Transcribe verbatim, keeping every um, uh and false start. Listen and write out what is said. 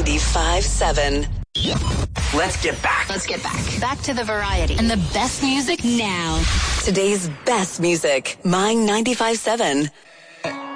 ninety-five seven. Let's get back. Let's get back. Back to the variety. And the best music now. Today's best music. My ninety-five seven.